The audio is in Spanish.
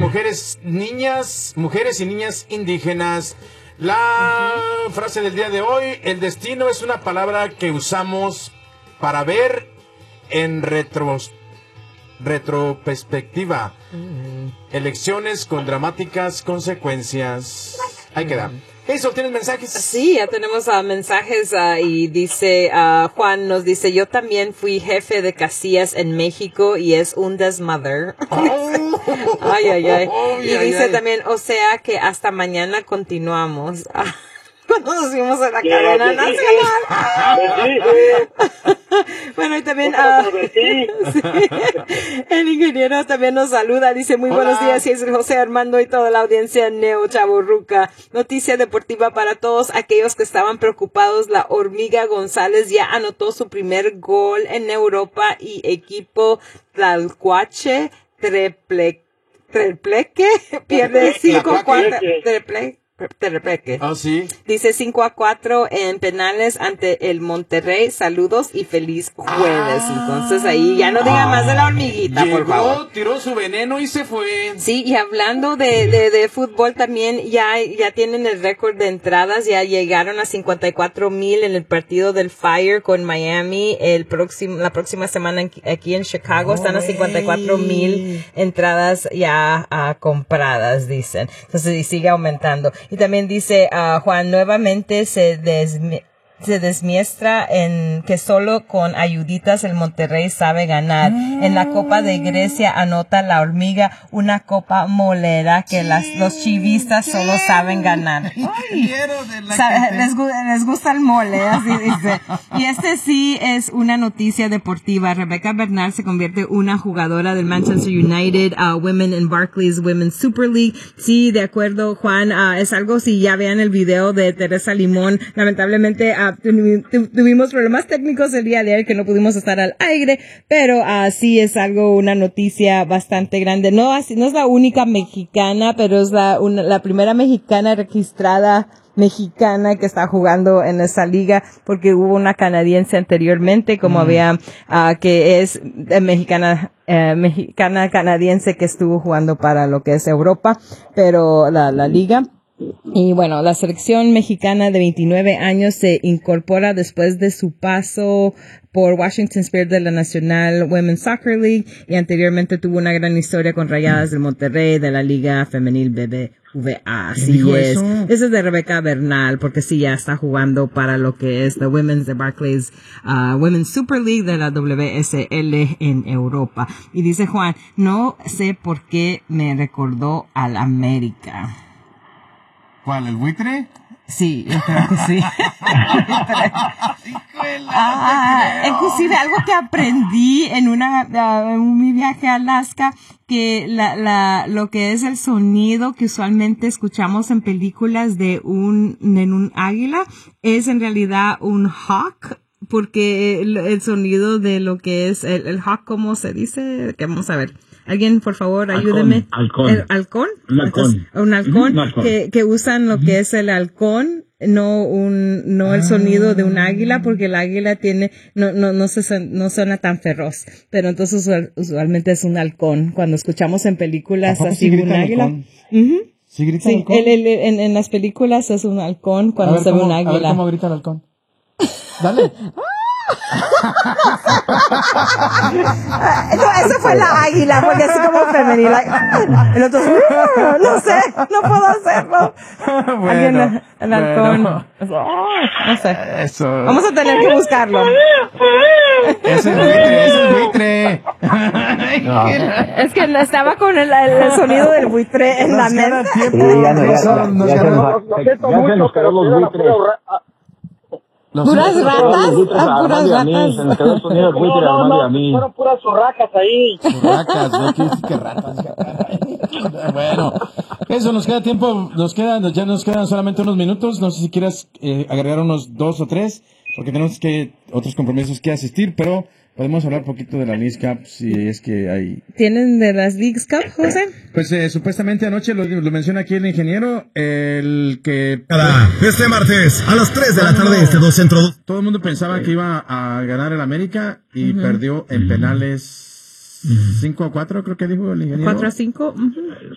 mujeres y niñas indígenas. La frase del día de hoy: el destino es una palabra que usamos para ver en retroperspectiva. Elecciones con dramáticas consecuencias. Ahí queda. Eso, ¿tienes mensajes? Sí, ya tenemos mensajes y dice, Juan nos dice, yo también fui jefe de casillas en México y es un desmadre. Ay. Y dice también, o sea que hasta mañana continuamos. Cuando nos fuimos a la cadena nacional. Bueno, y también sí, el ingeniero también nos saluda, dice muy buenos días, y es José Armando y toda la audiencia Neo Chavorruca. Noticia deportiva para todos aquellos que estaban preocupados: la Hormiga González ya anotó su primer gol en Europa y equipo Tlalcuache Trepleque pierde 5-4 sí. Dice 5-4 en penales ante el Monterrey. Saludos y feliz jueves. Entonces ahí ya no diga más de la hormiguita, por favor. Tiró su veneno y se fue. Sí, y hablando de fútbol también, ya tienen el récord de entradas. Ya llegaron a 54,000 en el partido del Fire con Miami. La próxima semana aquí en Chicago están a 54,000 entradas ya compradas, dicen. Entonces, y sigue aumentando. Y también dice Juan, nuevamente se desmiestra en que solo con ayuditas el Monterrey sabe ganar. En la Copa de Grecia anota la Hormiga una copa molera que los chivistas solo saben ganar. Les gusta el mole, así dice. Y sí es una noticia deportiva. Rebecca Bernal se convierte en una jugadora del Manchester United, Women in Barclays Women's Super League. Sí, de acuerdo, Juan, es algo, si ya vean el video de Teresa Limón, lamentablemente tuvimos problemas técnicos el día de ayer que no pudimos estar al aire, pero sí es una noticia bastante grande. No es la única mexicana, pero es la primera mexicana registrada mexicana que está jugando en esa liga, porque hubo una canadiense anteriormente, como había que es mexicana canadiense que estuvo jugando para lo que es Europa, pero la liga. Y bueno, la selección mexicana de 29 años se incorpora después de su paso por Washington Spirit de la National Women's Soccer League, y anteriormente tuvo una gran historia con Rayadas del Monterrey de la Liga Femenil BBVA. Así es. Eso es de Rebecca Bernal, porque sí, ya está jugando para lo que es la Women's de Barclays Women's Super League de la WSL en Europa. Y dice Juan, no sé por qué me recordó al América. ¿Cuál, el buitre? Sí, yo creo que sí. Inclusive algo que aprendí en mi viaje a Alaska, que lo que es el sonido que usualmente escuchamos en películas en un águila es en realidad un hawk, porque el sonido de lo que es el hawk, ¿cómo se dice? Que vamos a ver. Alguien, por favor, ayúdeme. Halcón. ¿El halcón? Un halcón. Un halcón, que usan lo que es el halcón, no el sonido de un águila, porque el águila no suena tan feroz. Pero entonces usualmente es un halcón. Cuando escuchamos en películas así un águila. ¿Sí grita halcón? En las películas es un halcón cuando se ve un águila. A ver cómo grita el halcón. Dale. No, eso fue la águila, porque es como femenil. El otro, no sé, no puedo hacerlo. Bueno, el halcón. No sé. Eso. Vamos a tener que buscarlo. Es el buitre. Es que estaba con el sonido del buitre en la mente. Puras ratas. Puras ratas. Fueron puras zurracas ahí. Zurracas, no quiere decir que ratas. Bueno, eso nos queda tiempo. Ya nos quedan solamente unos minutos. No sé si quieras agregar unos 2 o 3, porque tenemos otros compromisos que asistir, pero podemos hablar un poquito de la Leagues Cup, si es que hay... ¿Tienen de las Leagues Cup, José? Pues supuestamente anoche lo menciona aquí el ingeniero, el que... Este martes, a las 3 de la tarde, dos centro. Todo el mundo pensaba que iba a ganar el América y perdió en penales 5-4, creo que dijo el ingeniero. 4-5.